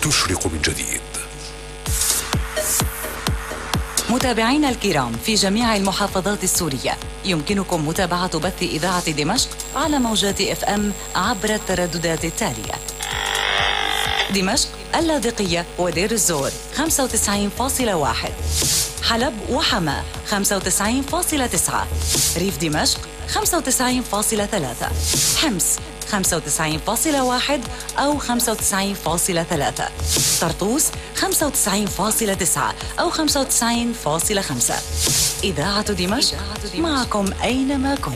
تشرق من جديد. متابعينا الكرام في جميع المحافظات السورية، يمكنكم متابعة بث إذاعة دمشق على موجات FM عبر الترددات التالية: دمشق، اللاذقية ودير الزور 95.1، حلب وحماة 95.9، ريف دمشق 95.3، حمص 95.1 أو 95.3، طرطوس 95.9 أو 95.5. إذاعة دمشق معكم أينما كنتم.